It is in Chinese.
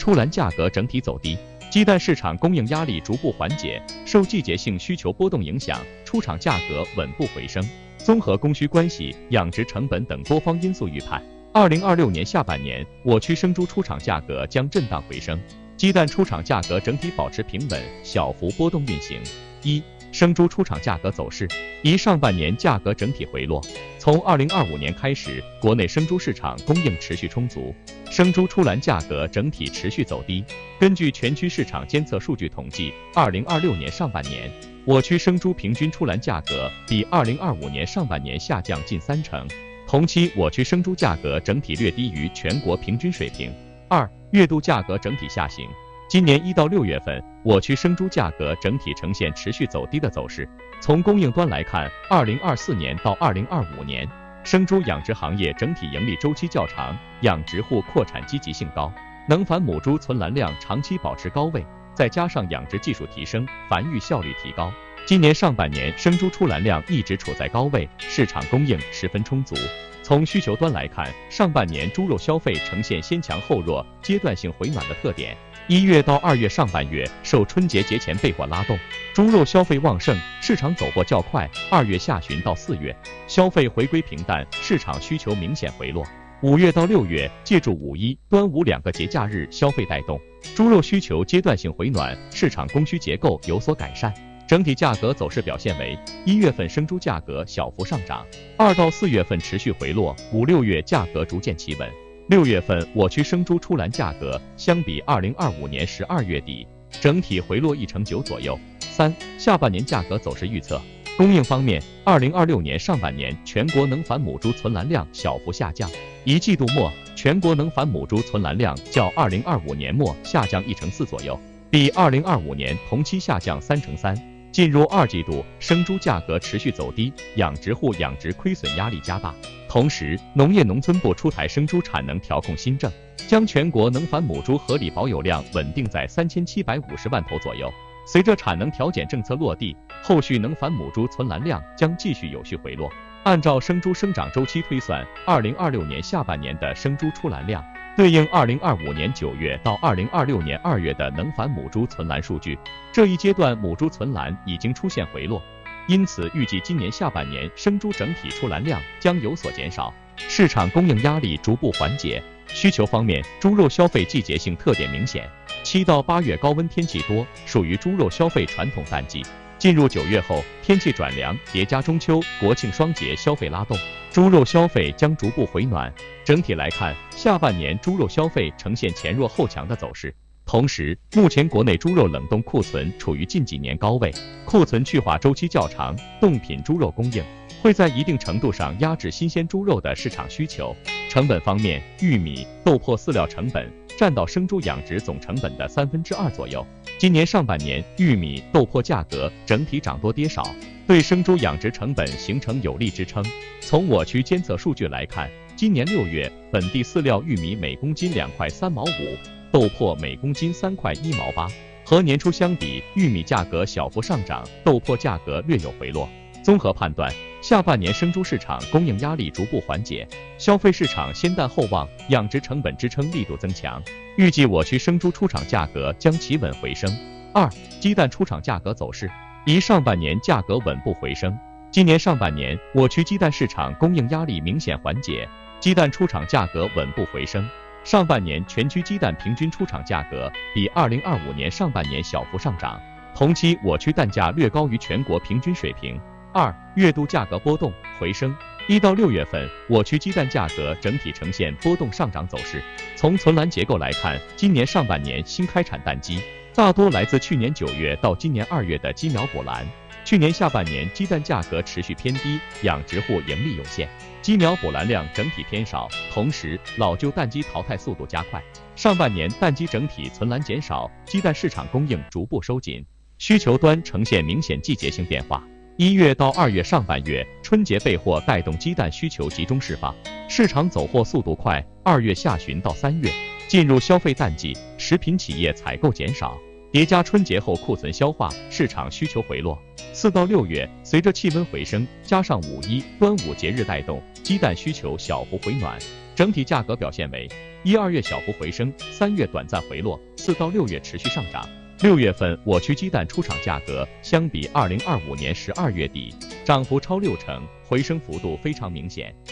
出栏价格整体走低，鸡蛋市场供应压力逐步缓解，受季节性需求波动影响，出厂价格稳步回升。综合供需关系、养殖成本等多方因素预判，2026年下半年我区生猪出厂价格将震荡回升，鸡蛋出厂价格整体保持平稳，小幅波动运行。生猪出厂价格走势，上半年价格整体回落。从2025年开始，国内生猪市场供应持续充足，生猪出栏价格整体持续走低。根据全区市场监测数据统计，2026年上半年，我区生猪平均出栏价格比2025年上半年下降近30%，同期我区生猪价格整体略低于全国平均水平。月度价格整体下行。今年1到6月份，我区生猪价格整体呈现持续走低的走势。从供应端来看，2024年到2025年，生猪养殖行业整体盈利周期较长，养殖户扩产积极性高，能繁母猪存栏量长期保持高位，再加上养殖技术提升，繁育效率提高，今年上半年生猪出栏量一直处在高位，市场供应十分充足。从需求端来看，上半年猪肉消费呈现先强后弱、阶段性回暖的特点。1月到2月上半月受春节节前备货拉动，猪肉消费旺盛，市场走货较快。2月下旬到4月，消费回归平淡，市场需求明显回落。5月到6月，借助5一、端午2个节假日消费带动，猪肉需求阶段性回暖，市场供需结构有所改善。整体价格走势表现为：1月份生猪价格小幅上涨，2到4月份持续回落，5、6月价格逐渐企稳。6月份我区生猪出栏价格相比2025年12月底整体回落1.9%左右。下半年价格走势预测。供应方面，2026年上半年全国能繁母猪存栏量小幅下降，1季度末全国能繁母猪存栏量较2025年末下降1.4%左右，比2025年同期下降3.3%。进入2季度，生猪价格持续走低，养殖户养殖亏损压力加大。同时，农业农村部出台生猪产能调控新政，将全国能繁母猪合理保有量稳定在3750万头左右。随着产能调减政策落地，后续能繁母猪存栏量将继续有序回落。按照生猪生长周期推算，2026年下半年的生猪出栏量对应2025年9月到2026年2月的能繁母猪存栏数据。这一阶段母猪存栏已经出现回落，因此预计今年下半年生猪整体出栏量将有所减少，市场供应压力逐步缓解。需求方面，猪肉消费季节性特点明显，7到8月高温天气多，属于猪肉消费传统淡季。进入9月后，天气转凉，叠加中秋、国庆双节消费拉动，猪肉消费将逐步回暖。整体来看，下半年猪肉消费呈现前弱后强的走势。同时，目前国内猪肉冷冻库存处于近几年高位，库存去化周期较长，冻品猪肉供应会在一定程度上压制新鲜猪肉的市场需求。成本方面，玉米、豆粕饲料成本占到生猪养殖总成本的2/3左右。今年上半年，玉米、豆粕价格整体涨多跌少，对生猪养殖成本形成有力支撑。从我区监测数据来看，今年6月本地饲料玉米每公斤2块3毛5，豆粕每公斤3块1毛8。和年初相比，玉米价格小幅上涨，豆粕价格略有回落。综合判断，下半年生猪市场供应压力逐步缓解，消费市场先淡后旺，养殖成本支撑力度增强。预计我区生猪出厂价格将企稳回升。鸡蛋出厂价格走势。上半年价格稳步回升，今年上半年我区鸡蛋市场供应压力明显缓解，鸡蛋出厂价格稳步回升。上半年全区鸡蛋平均出厂价格比2025年上半年小幅上涨，同期我区蛋价略高于全国平均水平。月度价格波动回升。1到6月份，我区鸡蛋价格整体呈现波动上涨走势。从存栏结构来看，今年上半年新开产蛋鸡大多来自去年9月到今年2月的鸡苗补栏。去年下半年鸡蛋价格持续偏低，养殖户盈利有限，鸡苗补栏量整体偏少，同时老旧蛋鸡淘汰速度加快。上半年蛋鸡整体存栏减少，鸡蛋市场供应逐步收紧，需求端呈现明显季节性变化。1月到2月上半月，春节备货带动鸡蛋需求集中释放，市场走货速度快。2月下旬到3月，进入消费淡季，食品企业采购减少，叠加春节后库存消化，市场需求回落。4到6月，随着气温回升，加上5一、端午节日带动，鸡蛋需求小幅回暖。 整体价格表现为1、2月小幅回升，3月短暂回落，4到6月持续上涨。6月份我区鸡蛋出厂价格相比2025年12月底涨幅超60%，回升幅度非常明显。